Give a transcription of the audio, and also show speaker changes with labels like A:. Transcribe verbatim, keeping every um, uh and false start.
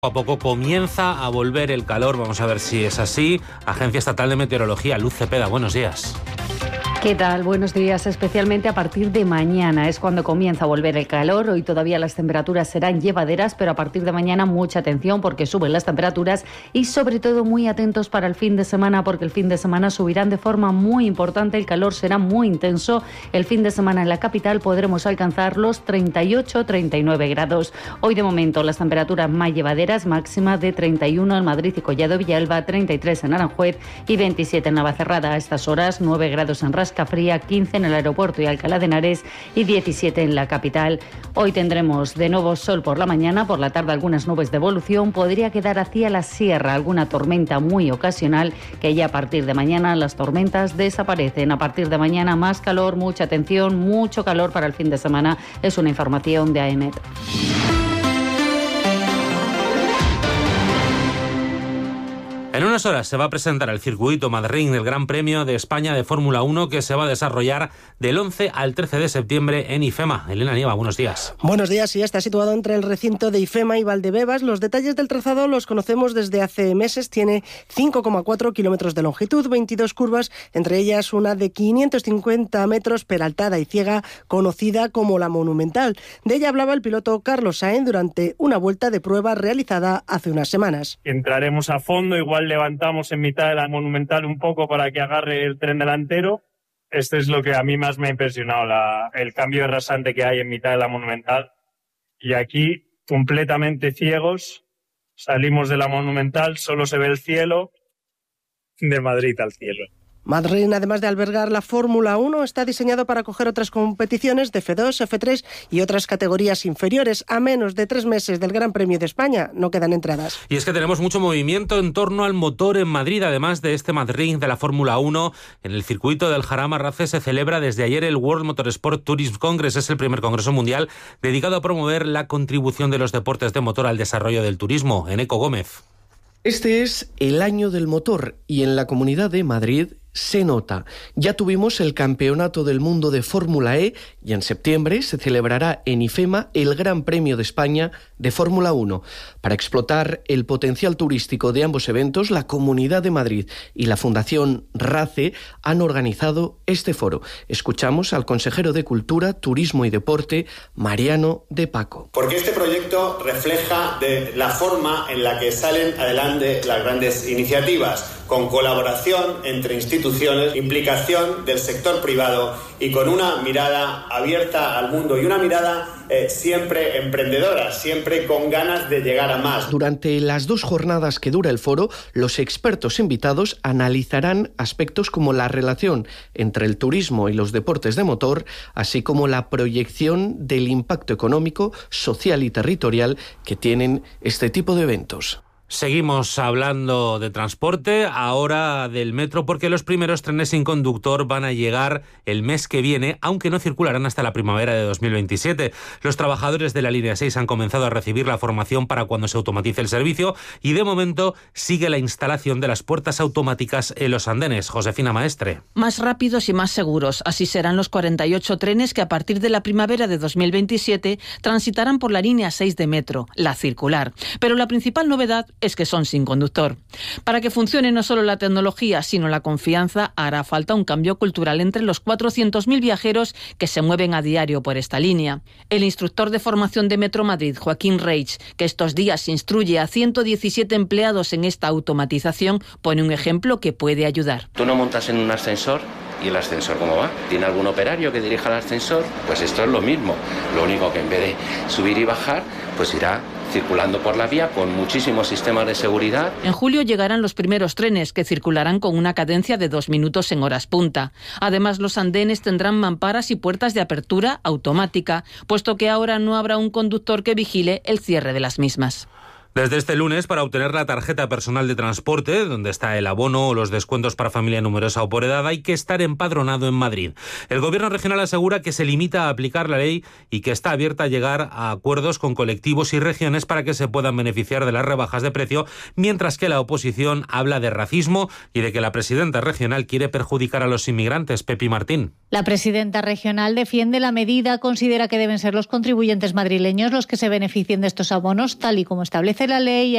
A: A poco comienza a volver el calor, vamos a ver si es así. Agencia Estatal de Meteorología, Luz Cepeda, buenos días.
B: ¿Qué tal? Buenos días. Especialmente a partir de mañana es cuando comienza a volver el calor. Hoy todavía las temperaturas serán llevaderas, pero a partir de mañana mucha atención porque suben las temperaturas y sobre todo muy atentos para el fin de semana, porque el fin de semana subirán de forma muy importante. El calor será muy intenso. El fin de semana en la capital podremos alcanzar los treinta y ocho a treinta y nueve grados. Hoy de momento las temperaturas más llevaderas, máxima de treinta y uno en Madrid y Collado Villalba, treinta y tres en Aranjuez y veintisiete en Navacerrada. A estas horas nueve grados en Rasca Fría, quince en el aeropuerto y Alcalá de Henares y diecisiete en la capital. Hoy tendremos de nuevo sol por la mañana, por la tarde algunas nubes de evolución, podría quedar hacia la sierra alguna tormenta muy ocasional, que ya a partir de mañana las tormentas desaparecen. A partir de mañana más calor, mucha atención, mucho calor para el fin de semana. Es una información de AEMET.
A: En unas horas se va a presentar el circuito Madrid del Gran Premio de España de Fórmula uno, que se va a desarrollar del once al trece de septiembre en IFEMA. Elena Nieva, buenos días.
C: Buenos días, y está situado entre el recinto de IFEMA y Valdebebas. Los detalles del trazado los conocemos desde hace meses. Tiene cinco coma cuatro kilómetros de longitud, veintidós curvas, entre ellas una de quinientos cincuenta metros, peraltada y ciega, conocida como la Monumental. De ella hablaba el piloto Carlos Sainz durante una vuelta de prueba realizada hace unas semanas.
D: Entraremos a fondo, igual levantamos en mitad de la Monumental un poco para que agarre el tren delantero. Este es lo que a mí más me ha impresionado, la, el cambio rasante que hay en mitad de la Monumental. Y aquí, completamente ciegos, salimos de la Monumental, solo se ve el cielo, de Madrid al cielo.
C: Madrid, además de albergar la Fórmula uno, está diseñado para acoger otras competiciones de F dos, F tres y otras categorías inferiores. A menos de tres meses del Gran Premio de España no quedan entradas.
A: Y es que tenemos mucho movimiento en torno al motor en Madrid. Además de este Madrid de la Fórmula uno, en el circuito del Jarama Race se celebra desde ayer el World Motorsport Tourism Congress. Es el primer congreso mundial dedicado a promover la contribución de los deportes de motor al desarrollo del turismo. Eneco Gómez.
E: Este es el año del motor y en la Comunidad de Madrid se nota. Ya tuvimos el Campeonato del Mundo de Fórmula E y en septiembre se celebrará en IFEMA el Gran Premio de España de Fórmula uno. Para explotar el potencial turístico de ambos eventos, la Comunidad de Madrid y la Fundación RACE han organizado este foro. Escuchamos al consejero de Cultura, Turismo y Deporte, Mariano de Paco.
F: Porque este proyecto refleja de la forma en la que salen adelante las grandes iniciativas, con colaboración entre instituciones, implicación del sector privado y con una mirada abierta al mundo y una mirada eh, siempre emprendedora, siempre con ganas de llegar a más.
E: Durante las dos jornadas que dura el foro, los expertos invitados analizarán aspectos como la relación entre el turismo y los deportes de motor, así como la proyección del impacto económico, social y territorial que tienen este tipo de eventos.
A: Seguimos hablando de transporte, ahora del metro, porque los primeros trenes sin conductor van a llegar el mes que viene, aunque no circularán hasta la primavera de dos mil veintisiete. Los trabajadores de la línea seis han comenzado a recibir la formación para cuando se automatice el servicio y de momento sigue la instalación de las puertas automáticas en los andenes. Josefina Maestre.
G: Más rápidos y más seguros. Así serán los cuarenta y ocho trenes que a partir de la primavera de dos mil veintisiete transitarán por la línea seis de metro, la circular. Pero la principal novedad es que son sin conductor. Para que funcione no solo la tecnología, sino la confianza, hará falta un cambio cultural entre los cuatrocientos mil viajeros que se mueven a diario por esta línea. El instructor de formación de Metro Madrid, Joaquín Reich, que estos días instruye a ciento diecisiete empleados en esta automatización, pone un ejemplo que puede ayudar.
H: Tú no montas en un ascensor. ¿Y el ascensor cómo va? ¿Tiene algún operario que dirija el ascensor? Pues esto es lo mismo. Lo único que en vez de subir y bajar, pues irá circulando por la vía con muchísimos sistemas de seguridad.
G: En julio llegarán los primeros trenes que circularán con una cadencia de dos minutos en horas punta. Además, los andenes tendrán mamparas y puertas de apertura automática, puesto que ahora no habrá un conductor que vigile el cierre de las mismas.
A: Desde este lunes, para obtener la tarjeta personal de transporte, donde está el abono o los descuentos para familia numerosa o por edad, hay que estar empadronado en Madrid. El Gobierno regional asegura que se limita a aplicar la ley y que está abierta a llegar a acuerdos con colectivos y regiones para que se puedan beneficiar de las rebajas de precio, mientras que la oposición habla de racismo y de que la presidenta regional quiere perjudicar a los inmigrantes. Pepi Martín.
I: La presidenta regional defiende la medida, considera que deben ser los contribuyentes madrileños los que se beneficien de estos abonos, tal y como establece la ley.